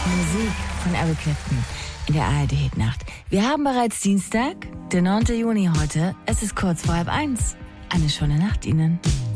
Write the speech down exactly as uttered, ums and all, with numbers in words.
Musik von Eric Clapton in der A R D-Hitnacht. Wir haben bereits Dienstag, der neunten Juni heute. Es ist kurz vor halb eins. Eine schöne Nacht Ihnen.